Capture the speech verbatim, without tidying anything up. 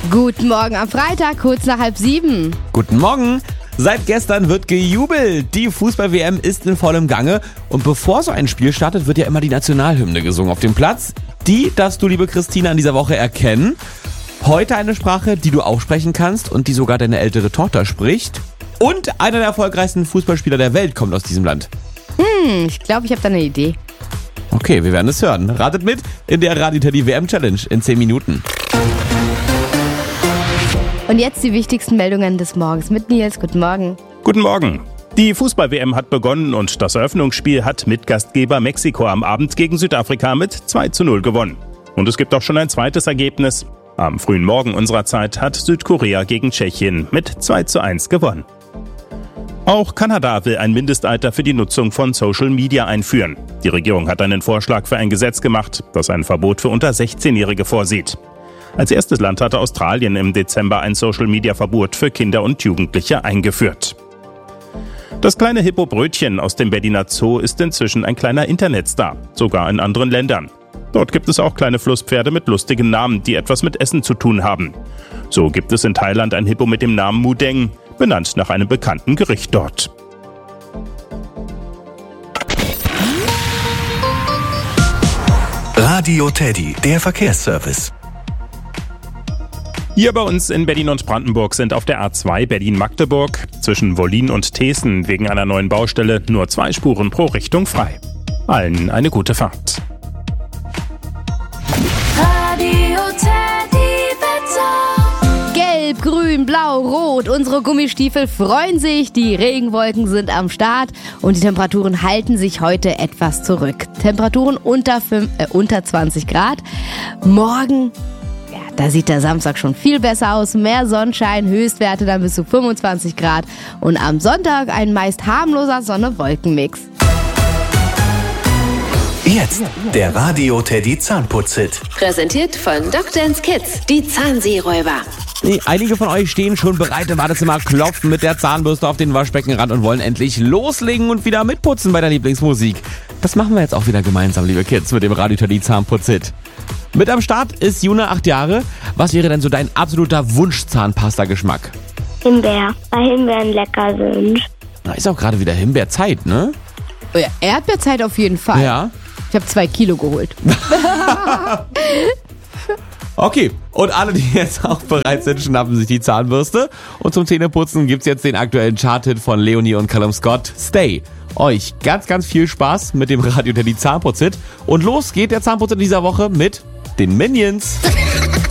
Guten Morgen am Freitag, kurz nach halb sieben. Guten Morgen. Seit gestern wird gejubelt. Die Fußball-W M ist in vollem Gange. Und bevor so ein Spiel startet, wird ja immer die Nationalhymne gesungen auf dem Platz. Die darfst du, liebe Christina, in dieser Woche erkennen. Heute eine Sprache, die du auch sprechen kannst und die sogar deine ältere Tochter spricht. Und einer der erfolgreichsten Fußballspieler der Welt kommt aus diesem Land. Hm, ich glaube, ich habe da eine Idee. Okay, wir werden es hören. Ratet mit in der Radio Teddy W M Challenge in zehn Minuten. Und jetzt die wichtigsten Meldungen des Morgens mit Nils. Guten Morgen. Guten Morgen. Die Fußball-W M hat begonnen und das Eröffnungsspiel hat Mitgastgeber Mexiko am Abend gegen Südafrika mit zwei zu null gewonnen. Und es gibt auch schon ein zweites Ergebnis. Am frühen Morgen unserer Zeit hat Südkorea gegen Tschechien mit zwei zu eins gewonnen. Auch Kanada will ein Mindestalter für die Nutzung von Social Media einführen. Die Regierung hat einen Vorschlag für ein Gesetz gemacht, das ein Verbot für unter sechzehnjährige vorsieht. Als erstes Land hatte Australien im Dezember ein Social-Media-Verbot für Kinder und Jugendliche eingeführt. Das kleine Hippo-Brötchen aus dem Berliner Zoo ist inzwischen ein kleiner Internetstar, sogar in anderen Ländern. Dort gibt es auch kleine Flusspferde mit lustigen Namen, die etwas mit Essen zu tun haben. So gibt es in Thailand ein Hippo mit dem Namen Mudeng, benannt nach einem bekannten Gericht dort. Radio Teddy, der Verkehrsservice. Hier bei uns in Berlin und Brandenburg sind auf der A zwei Berlin-Magdeburg zwischen Wollin und Teeßen wegen einer neuen Baustelle nur zwei Spuren pro Richtung frei. Allen eine gute Fahrt. Radio Teddy Wetter. Gelb, grün, blau, rot. Unsere Gummistiefel freuen sich. Die Regenwolken sind am Start und die Temperaturen halten sich heute etwas zurück. Temperaturen unter, fünf, äh, unter zwanzig Grad. Morgen, ja, da sieht der Samstag schon viel besser aus. Mehr Sonnenschein, Höchstwerte dann bis zu fünfundzwanzig Grad. Und am Sonntag ein meist harmloser Sonne-Wolken-Mix. Jetzt der Radio Teddy Zahnputz-Hit. Präsentiert von Doktor's Kids, die Zahnseeräuber. Nee, einige von euch stehen schon bereit im Badezimmer, klopfen mit der Zahnbürste auf den Waschbeckenrand und wollen endlich loslegen und wieder mitputzen bei der Lieblingsmusik. Das machen wir jetzt auch wieder gemeinsam, liebe Kids, mit dem Radio Teddy Zahnputz-Hit. Mit am Start ist Juna, acht Jahre. Was wäre denn so dein absoluter Wunsch-Zahnpasta-Geschmack? Himbeer, weil Himbeeren lecker sind. Na, ist auch gerade wieder Himbeerzeit, ne? Oh ja, Erdbeerzeit auf jeden Fall. Ja. Ich habe zwei Kilo geholt. Okay, und alle, die jetzt auch bereit sind, schnappen sich die Zahnbürste. Und zum Zähneputzen gibt's jetzt den aktuellen Chart-Hit von Leonie und Callum Scott, Stay. Euch ganz, ganz viel Spaß mit dem Radio Teddy Zahnputz-Hit. Und los geht der Zahnputz in dieser Woche mit den Minions.